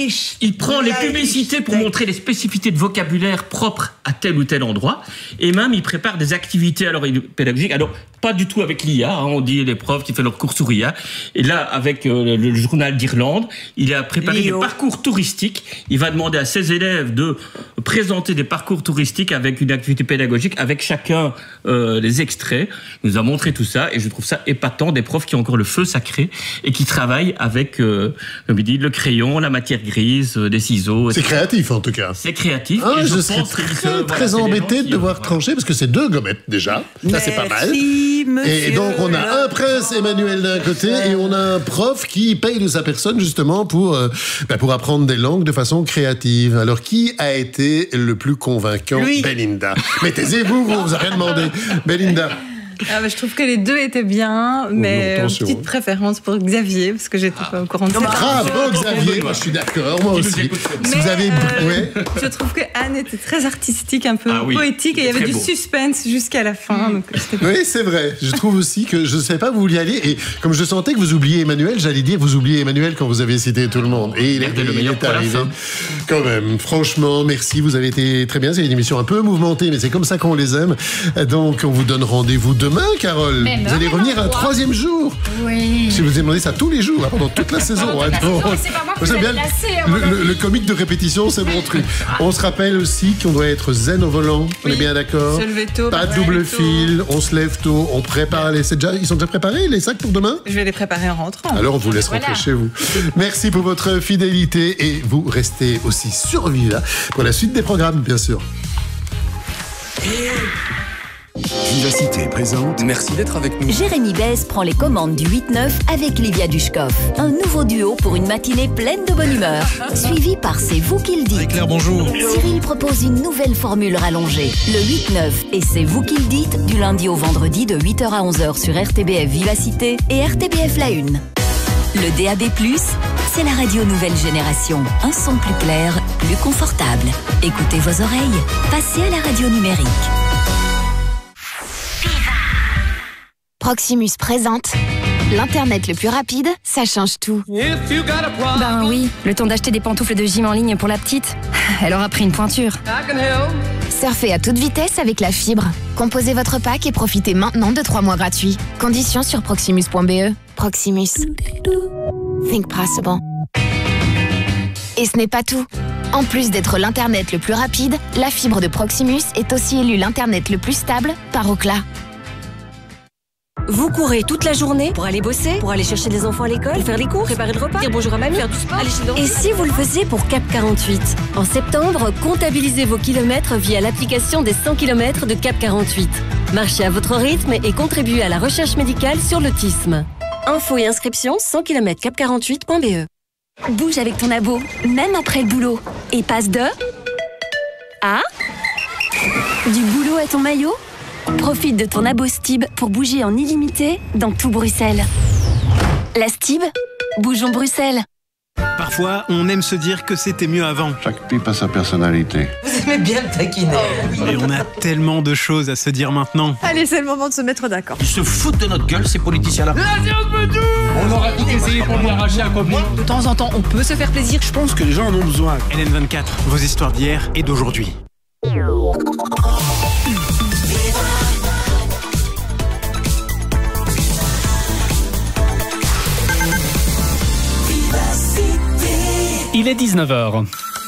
Il prend les publicités pour montrer les spécificités de vocabulaire propres à tel ou tel endroit. Et même, il prépare des activités alors, pédagogiques. Alors, pas du tout avec l'I A. Hein, on dit les profs qui font leur cours sur I A. Et là, avec euh, le journal d'Irlande, il a préparé Lio. des parcours touristiques. Il va demander à ses élèves de présenter des parcours touristiques avec une activité pédagogique, avec chacun euh, les extraits. Il nous a montré tout ça et je trouve ça épatant, des profs qui ont encore le feu sacré et qui travaillent avec, euh, comme il dit, le crayon, la matière grise, euh, des ciseaux. C'est créatif en tout cas. C'est créatif. Ah, et je, je serais très, se, très voilà, embêté de devoir ont... trancher parce que c'est deux gommettes déjà. Ça c'est pas mal. Monsieur et donc on a un prince Emmanuel d'un côté et on a un prof qui paye de sa personne justement pour, euh, bah, pour apprendre des langues de façon créative. Alors qui a été le plus convaincant? Lui. Belinda. Mais taisez-vous, vous vous avez rien demandé. Belinda. Ah bah, je trouve que les deux étaient bien, mais oh, non, petite préférence pour Xavier, parce que j'étais ah. pas au courant de ça. Bravo Xavier, moi je suis d'accord, moi aussi. Si vous avez... euh, ouais. Je trouve que Anne était très artistique, un peu ah, oui. poétique, et il y avait du beau. suspense jusqu'à la fin. Donc oui, c'est vrai. Je trouve aussi que je ne savais pas où vous vouliez aller, et comme je sentais que vous oubliez Emmanuel, j'allais dire vous oubliez Emmanuel quand vous avez cité tout le monde. Et il, il, le il est arrivé. Quand même, franchement, merci, vous avez été très bien. C'est une émission un peu mouvementée, mais c'est comme ça qu'on les aime. Donc on vous donne rendez-vous demain, Carole. Mais vous allez revenir un troisième jour. Oui. Si vous demandez ça tous les jours, hein, pendant toute la saison. Oh, hein, donc, c'est pas moi qui vous bien, placé, le, le, le comique de répétition, c'est mon truc. On se rappelle aussi qu'on doit être zen au volant. On oui. est bien d'accord. Se lever tôt. Pas de double fil. On se lève tôt. On prépare les. Déjà, ils sont déjà préparés les sacs pour demain? Je vais les préparer en rentrant. Alors on vous laisse voilà. rentrer chez vous. Merci pour votre fidélité et vous restez aussi sur Viva pour la suite des programmes, bien sûr. Vivacité présente. Merci d'être avec nous. Jérémy Besse prend les commandes du huit neuf avec Livia Dushkov. Un nouveau duo pour une matinée pleine de bonne humeur. Suivi par C'est vous qui le dites. Claire, bonjour. Cyril propose une nouvelle formule rallongée. Le huit neuf et C'est vous qui le dites du lundi au vendredi de huit heures à onze heures sur R T B F Vivacité et R T B F La Une. Le D A B plus, c'est la radio nouvelle génération. Un son plus clair, plus confortable. Écoutez vos oreilles. Passez à la radio numérique. Proximus présente l'Internet le plus rapide, ça change tout. Ben oui, le temps d'acheter des pantoufles de gym en ligne pour la petite, elle aura pris une pointure. Surfez à toute vitesse avec la fibre. Composez votre pack et profitez maintenant de trois mois gratuits. Conditions sur proximus point b e. Proximus. Think possible. Et ce n'est pas tout. En plus d'être l'Internet le plus rapide, la fibre de Proximus est aussi élue l'Internet le plus stable par Ookla. Vous courez toute la journée pour aller bosser, pour aller chercher les enfants à l'école, pour faire les cours, préparer le repas, dire bonjour à mamie, faire du sport, aller chez le... Et si vous le faisiez pour Cap quarante-huit? En septembre, comptabilisez vos kilomètres via l'application des cent kilomètres de Cap quarante-huit. Marchez à votre rythme et contribuez à la recherche médicale sur l'autisme. Infos et inscriptions cent kilomètres cap quarante-huit point b e. Bouge avec ton abo, même après le boulot. Et passe de... à... du boulot à ton maillot. Profite de ton abo Stib pour bouger en illimité dans tout Bruxelles. La Stib, bougeons Bruxelles. Parfois Parfois, on aime se dire que c'était mieux avant. Chaque pipe a sa personnalité. Vous aimez bien le taquiner. Et on a tellement de choses à se dire maintenant. Allez, c'est le moment de se mettre d'accord. Ils se foutent de notre gueule, ces politiciens-là. On aura tout essayé pour lui arracher un copain. De temps en temps, on peut se faire plaisir. Je pense que les gens en ont besoin. L N vingt-quatre, vos histoires d'hier et d'aujourd'hui. Il est dix-neuf heures.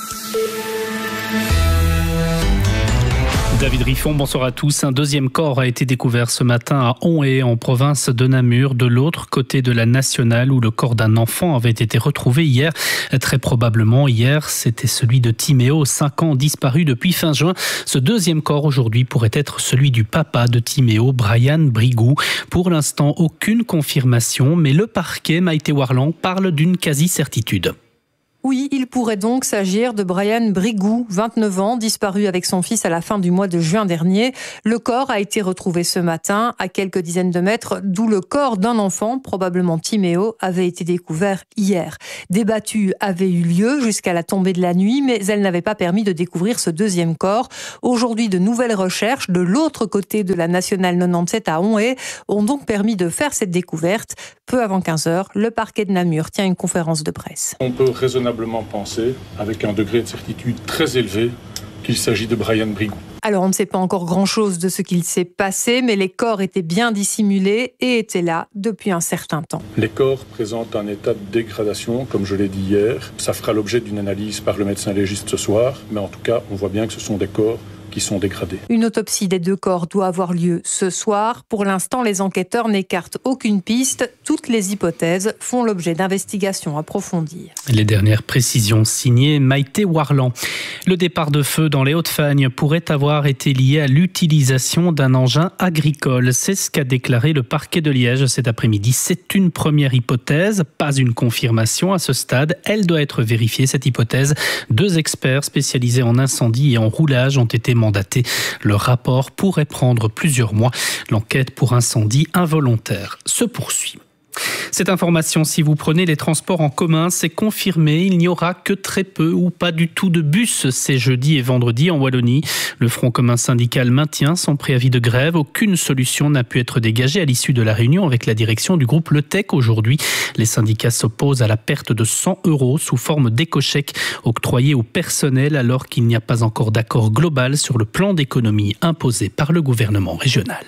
David Riffon, bonsoir à tous. Un deuxième corps a été découvert ce matin à Onhaye, en province de Namur, de l'autre côté de la nationale, où le corps d'un enfant avait été retrouvé hier. Très probablement hier, c'était celui de Timéo, cinq ans, disparu depuis fin juin. Ce deuxième corps aujourd'hui pourrait être celui du papa de Timéo, Brian Brigou. Pour l'instant, aucune confirmation, mais le parquet, Maïté Warland, parle d'une quasi-certitude. Oui, il pourrait donc s'agir de Brian Brigou, vingt-neuf ans, disparu avec son fils à la fin du mois de juin dernier. Le corps a été retrouvé ce matin, à quelques dizaines de mètres, d'où le corps d'un enfant, probablement Timéo, avait été découvert hier. Des battues avaient eu lieu jusqu'à la tombée de la nuit, mais elles n'avaient pas permis de découvrir ce deuxième corps. Aujourd'hui, de nouvelles recherches de l'autre côté de la nationale quatre-vingt-dix-sept à Onhaye ont donc permis de faire cette découverte. Peu avant quinze heures, le parquet de Namur tient une conférence de presse. On peut raisonnablement penser, avec un degré de certitude très élevé, qu'il s'agit de Brian Brigou. Alors on ne sait pas encore grand-chose de ce qu'il s'est passé, mais les corps étaient bien dissimulés et étaient là depuis un certain temps. Les corps présentent un état de dégradation, comme je l'ai dit hier. Ça fera l'objet d'une analyse par le médecin légiste ce soir, mais en tout cas, on voit bien que ce sont des corps qui sont dégradés. Une autopsie des deux corps doit avoir lieu ce soir. Pour l'instant, les enquêteurs n'écartent aucune piste. Toutes les hypothèses font l'objet d'investigations approfondies. Les dernières précisions signées Maïté Warland. Le départ de feu dans les Hauts-de-Fagne pourrait avoir été lié à l'utilisation d'un engin agricole. C'est ce qu'a déclaré le parquet de Liège cet après-midi. C'est une première hypothèse, pas une confirmation à ce stade. Elle doit être vérifiée, cette hypothèse. Deux experts spécialisés en incendie et en roulage ont été mandaté. Le rapport pourrait prendre plusieurs mois. L'enquête pour incendie involontaire se poursuit. Cette information, si vous prenez les transports en commun, c'est confirmé. Il n'y aura que très peu ou pas du tout de bus ces jeudi et vendredi en Wallonie. Le Front commun syndical maintient son préavis de grève. Aucune solution n'a pu être dégagée à l'issue de la réunion avec la direction du groupe Le Tech aujourd'hui. Les syndicats s'opposent à la perte de cent euros sous forme d'éco-chèques octroyés au personnel alors qu'il n'y a pas encore d'accord global sur le plan d'économie imposé par le gouvernement régional.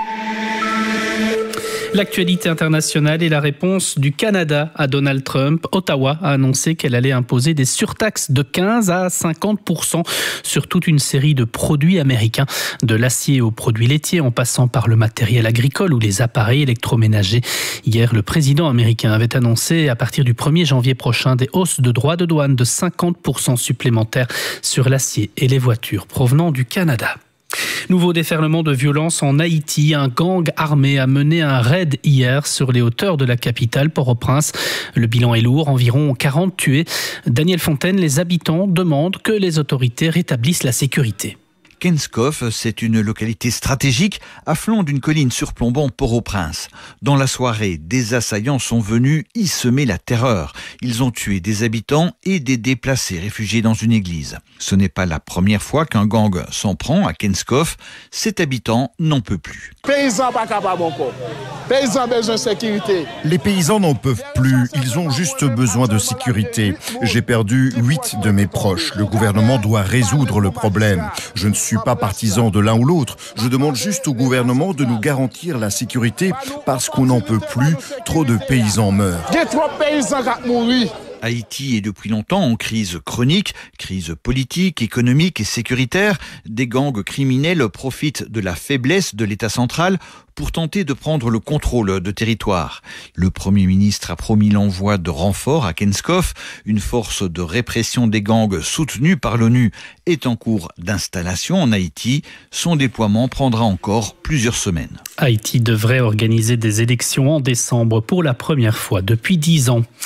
L'actualité internationale et la réponse du Canada à Donald Trump. Ottawa a annoncé qu'elle allait imposer des surtaxes de quinze à cinquante pour cent sur toute une série de produits américains, de l'acier aux produits laitiers en passant par le matériel agricole ou les appareils électroménagers. Hier, le président américain avait annoncé à partir du premier janvier prochain des hausses de droits de douane de cinquante pour cent supplémentaires sur l'acier et les voitures provenant du Canada. Nouveau déferlement de violence en Haïti. Un gang armé a mené un raid hier sur les hauteurs de la capitale, Port-au-Prince. Le bilan est lourd, environ quarante tués. Daniel Fontaine, les habitants demandent que les autorités rétablissent la sécurité. Kenskoff, c'est une localité stratégique à flanc d'une colline surplombant Port-au-Prince. Dans la soirée, des assaillants sont venus y semer la terreur. Ils ont tué des habitants et des déplacés réfugiés dans une église. Ce n'est pas la première fois qu'un gang s'en prend à Kenskoff. Cet habitant n'en peut plus. Paysans pas capables encore. Paysans besoin de sécurité. Les paysans n'en peuvent plus. Ils ont juste besoin de sécurité. J'ai perdu huit de mes proches. Le gouvernement doit résoudre le problème. Je ne suis pas partisan de l'un ou l'autre. Je demande juste au gouvernement de nous garantir la sécurité parce qu'on n'en peut plus. Trop de paysans meurent. Il y a trop de paysans qui ont mouru. Haïti est depuis longtemps en crise chronique, crise politique, économique et sécuritaire. Des gangs criminels profitent de la faiblesse de l'État central pour tenter de prendre le contrôle de territoire. Le Premier ministre a promis l'envoi de renforts à Kenskoff. Une force de répression des gangs soutenue par l'ONU est en cours d'installation en Haïti. Son déploiement prendra encore plusieurs semaines. Haïti devrait organiser des élections en décembre pour la première fois depuis dix ans.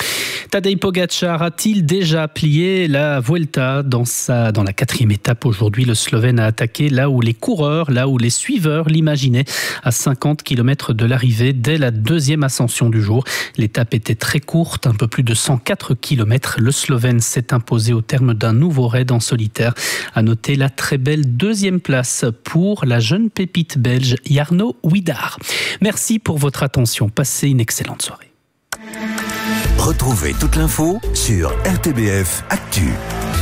Tadej Pogačar a-t-il déjà plié la Vuelta dans, sa, dans la quatrième étape aujourd'hui? Le Slovène a attaqué là où les coureurs, là où les suiveurs l'imaginaient, à cinquante kilomètres de l'arrivée dès la deuxième ascension du jour. L'étape était très courte, un peu plus de cent quatre kilomètres. Le Slovène s'est imposé au terme d'un nouveau raid en solitaire. À noter la très belle deuxième place pour la jeune pépite belge Jarno Huidar. Merci pour votre attention. Passez une excellente soirée. Retrouvez toute l'info sur R T B F Actu.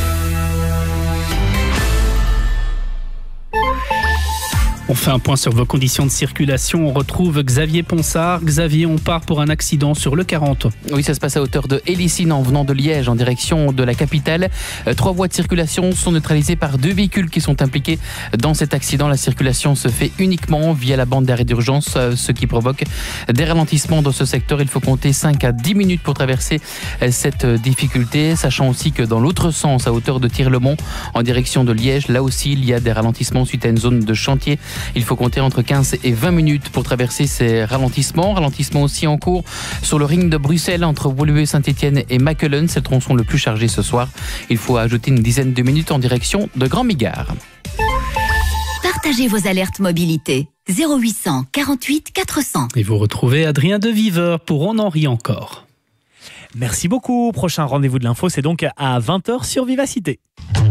On fait un point sur vos conditions de circulation. On retrouve Xavier Ponsard. Xavier, on part pour un accident sur le quarante. Oui, ça se passe à hauteur de Hélicine en venant de Liège en direction de la capitale. Trois voies de circulation sont neutralisées par deux véhicules qui sont impliqués dans cet accident. La circulation se fait uniquement via la bande d'arrêt d'urgence, ce qui provoque des ralentissements dans ce secteur. Il faut compter cinq à dix minutes pour traverser cette difficulté, sachant aussi que dans l'autre sens, à hauteur de Tir-le-Mont en direction de Liège, là aussi il y a des ralentissements suite à une zone de chantier. Il faut compter entre quinze et vingt minutes pour traverser ces ralentissements. Ralentissements aussi en cours sur le ring de Bruxelles entre Woluwe-Saint-Étienne et Makelen. C'est le tronçon le plus chargé ce soir. Il faut ajouter une dizaine de minutes en direction de Grand-Migard. Partagez vos alertes mobilité. zéro huit cent quarante-huit quatre cents. Et vous retrouvez Adrien Deviveur pour On en rit encore. Merci beaucoup. Prochain rendez-vous de l'info, c'est donc à vingt heures sur Vivacité.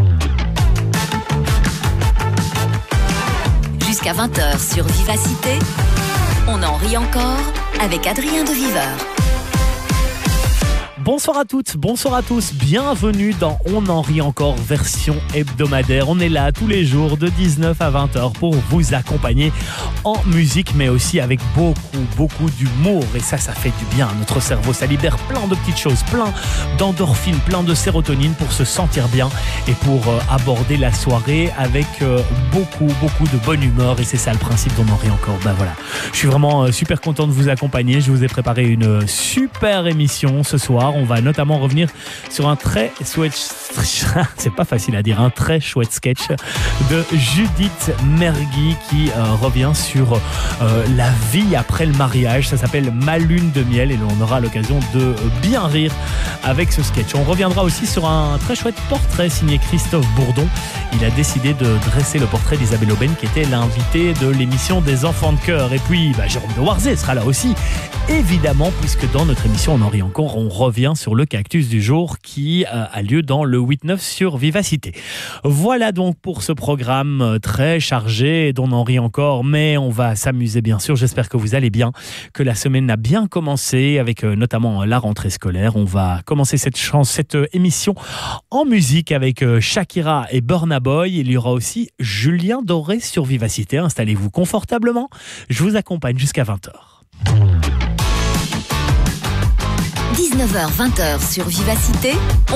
Jusqu'à vingt heures sur Vivacité, on en rit encore avec Adrien Deviveur. Bonsoir à toutes, bonsoir à tous, bienvenue dans On en rit encore version hebdomadaire. On est là tous les jours de dix-neuf à vingt heures pour vous accompagner en musique, mais aussi avec beaucoup, beaucoup d'humour. Et ça, ça fait du bien à notre cerveau. Ça libère plein de petites choses, plein d'endorphines, plein de sérotonine pour se sentir bien et pour euh, aborder la soirée avec euh, beaucoup, beaucoup de bonne humeur. Et c'est ça le principe d'On en rit encore. Ben voilà, je suis vraiment euh, super content de vous accompagner. Je vous ai préparé une super émission ce soir. On va notamment revenir sur un très chouette, c'est pas facile à dire, un très chouette sketch de Judith Mergui qui euh, revient sur euh, la vie après le mariage. Ça s'appelle Ma lune de miel et on aura l'occasion de bien rire avec ce sketch. On reviendra aussi sur un très chouette portrait signé Christophe Bourdon. Il a décidé de dresser le portrait d'Isabelle Aubène qui était l'invitée de l'émission des Enfants de Cœur. Et puis bah, Jérôme de Warzé sera là aussi, évidemment, puisque dans notre émission On en rit encore, on revient sur le cactus du jour qui euh, a lieu dans le huit neuf sur Vivacité. Voilà donc pour ce programme très chargé dont on en rit encore, mais on va s'amuser bien sûr. J'espère que vous allez bien, que la semaine a bien commencé avec euh, notamment la rentrée scolaire. On va commencer cette, chance, cette euh, émission en musique avec euh, Shakira et Burna Boy. Il y aura aussi Julien Doré sur Vivacité. Installez-vous confortablement. Je vous accompagne jusqu'à vingt heures. dix-neuf heures vingt sur Vivacité.